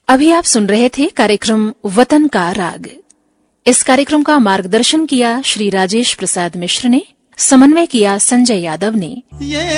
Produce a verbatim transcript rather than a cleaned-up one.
अभी आप सुन रहे थे कार्यक्रम वतन का राग। इस कार्यक्रम का मार्गदर्शन किया श्री राजेश प्रसाद मिश्र ने, समन्वय किया संजय यादव ने।